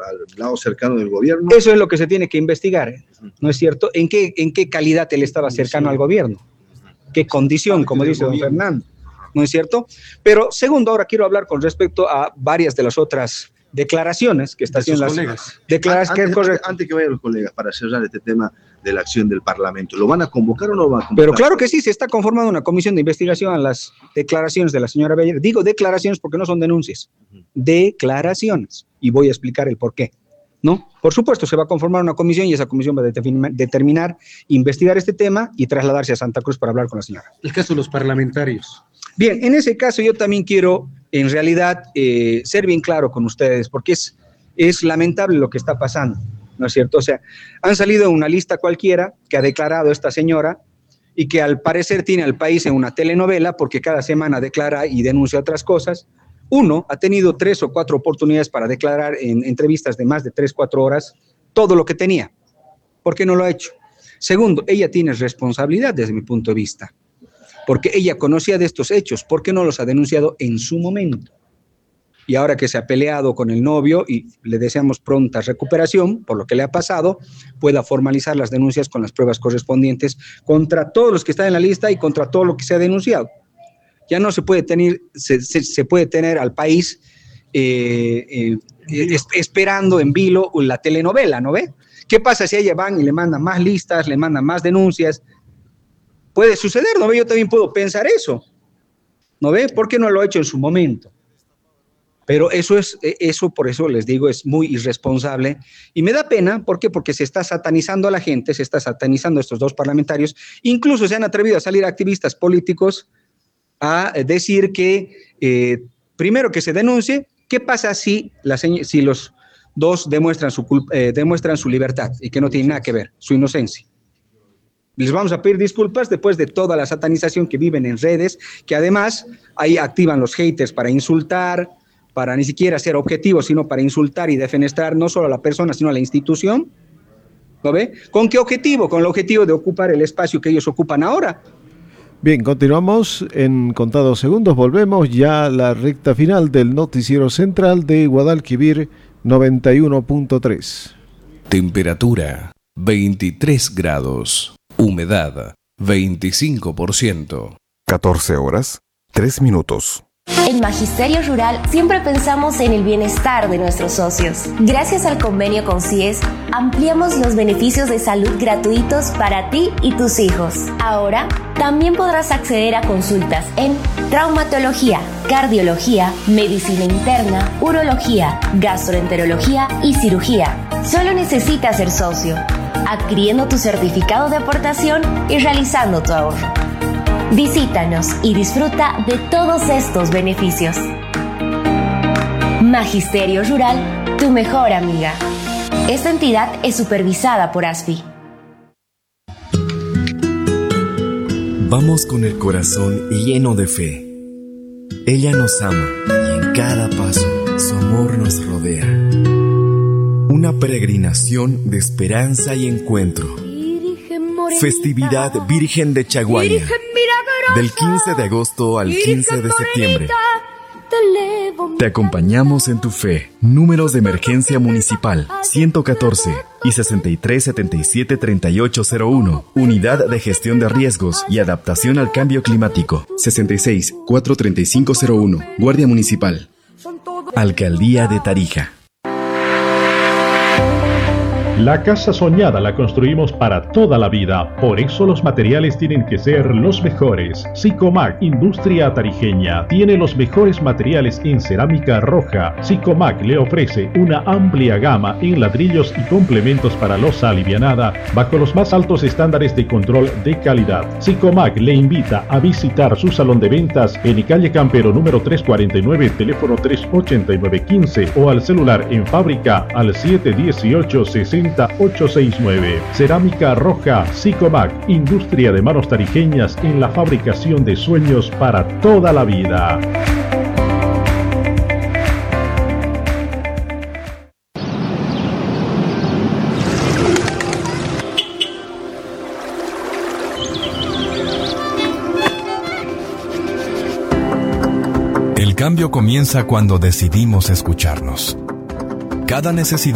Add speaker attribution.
Speaker 1: lado cercano del gobierno.
Speaker 2: Eso es lo que se tiene que investigar, ¿no es cierto? ¿En qué calidad él estaba cercano al gobierno? ¿Qué condición, como dice don Fernando? ¿No es cierto? Pero segundo, ahora quiero hablar con respecto a varias de las otras declaraciones que está haciendo las
Speaker 1: colegas.
Speaker 2: declaraciones.
Speaker 1: Antes que vayan los colegas, para cerrar este tema de la acción del Parlamento, ¿lo van a convocar o no lo van a convocar?
Speaker 2: Pero claro que sí, se está conformando una comisión de investigación a las declaraciones de la señora Beller. Digo declaraciones porque no son denuncias, declaraciones, y voy a explicar el por qué, ¿no? Por supuesto, se va a conformar una comisión y esa comisión va a determinar, investigar este tema y trasladarse a Santa Cruz para hablar con la señora.
Speaker 3: El caso de los parlamentarios.
Speaker 2: Bien, en ese caso yo también quiero, en realidad, ser bien claro con ustedes, porque es lamentable lo que está pasando, ¿no es cierto? O sea, han salido una lista cualquiera que ha declarado esta señora y que al parecer tiene al país en una telenovela porque cada semana declara y denuncia otras cosas. Uno, ha tenido 3 o 4 oportunidades para declarar en entrevistas de más de 3 o 4 horas todo lo que tenía. ¿Por qué no lo ha hecho? Segundo, ella tiene responsabilidad desde mi punto de vista, porque ella conocía de estos hechos. ¿Por qué no los ha denunciado en su momento? Y ahora que se ha peleado con el novio y le deseamos pronta recuperación por lo que le ha pasado, pueda formalizar las denuncias con las pruebas correspondientes contra todos los que están en la lista y contra todo lo que se ha denunciado. Ya no se puede tener, se puede tener al país esperando en vilo la telenovela, ¿no ve? ¿Qué pasa si a ella van y le mandan más listas, le mandan más denuncias? Puede suceder, ¿no ve? Yo también puedo pensar eso, ¿no ve? ¿Por qué no lo ha hecho en su momento? Pero eso, por eso les digo, es muy irresponsable y me da pena. ¿Por qué? Porque se está satanizando a la gente, se está satanizando a estos 2 parlamentarios. Incluso se han atrevido a salir activistas políticos a decir que, primero que se denuncie, ¿qué pasa si los 2 demuestran su libertad y que no tienen nada que ver, su inocencia? Les vamos a pedir disculpas después de toda la satanización que viven en redes, que además ahí activan los haters para insultar, para ni siquiera ser objetivos, sino para insultar y defenestrar no solo a la persona, sino a la institución. ¿Lo ve? ¿Con qué objetivo? Con el objetivo de ocupar el espacio que ellos ocupan ahora.
Speaker 4: Bien, continuamos en contados segundos. Volvemos ya a la recta final del noticiero central de Guadalquivir 91.3.
Speaker 5: Temperatura 23 grados. Humedad 25%.
Speaker 6: 14 horas, 3 minutos.
Speaker 7: En Magisterio Rural siempre pensamos en el bienestar de nuestros socios. Gracias al convenio con CIES, ampliamos los beneficios de salud gratuitos para ti y tus hijos. Ahora, también podrás acceder a consultas en traumatología, cardiología, medicina interna, urología, gastroenterología y cirugía. Solo necesitas ser socio, adquiriendo tu certificado de aportación y realizando tu ahorro. Visítanos y disfruta de todos estos beneficios. Magisterio Rural, tu mejor amiga. Esta entidad es supervisada por ASFI.
Speaker 8: Vamos con el corazón lleno de fe. Ella nos ama y en cada paso su amor nos rodea. Una peregrinación de esperanza y encuentro. Festividad Virgen de Chaguaña. Del 15 de agosto al 15 de septiembre. Te acompañamos en tu fe. Números de emergencia municipal 114 y 63773801. Unidad de Gestión de Riesgos y Adaptación al Cambio Climático 66-43501. Guardia Municipal. Alcaldía de Tarija.
Speaker 9: La casa soñada la construimos para toda la vida, por eso los materiales tienen que ser los mejores. Sicomac, industria tarijeña, tiene los mejores materiales en cerámica roja. Sicomac le ofrece una amplia gama en ladrillos y complementos para losa alivianada, bajo los más altos estándares de control de calidad. Sicomac le invita a visitar su salón de ventas en calle Campero número 349, teléfono 38915 o al celular en fábrica al 718-60869. Cerámica roja Sicomac, industria de manos tarijeñas en la fabricación de sueños para toda la vida.
Speaker 5: El cambio comienza cuando decidimos escucharnos. Cada necesidad